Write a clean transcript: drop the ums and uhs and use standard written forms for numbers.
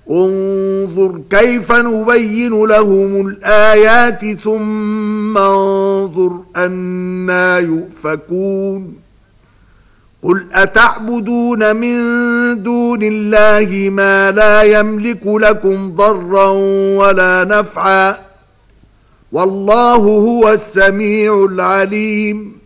انظر كيف نبين لهم الآيات ثم انظر أنى يؤفكون قل أتعبدون من دون الله ما لا يملك لكم ضرا ولا نفعا والله هو السميع العليم